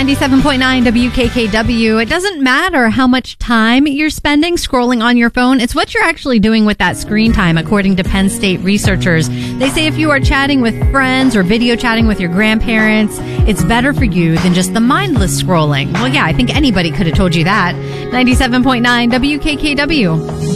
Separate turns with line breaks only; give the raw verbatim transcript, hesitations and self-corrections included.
ninety-seven point nine W K K W. It doesn't matter how much time you're spending scrolling on your phone. It's what you're actually doing with that screen time, according to Penn State researchers. They say if you are chatting with friends or video chatting with your grandparents, it's better for you than just the mindless scrolling. Well, yeah, I think anybody could have told you that. ninety-seven point nine W K K W.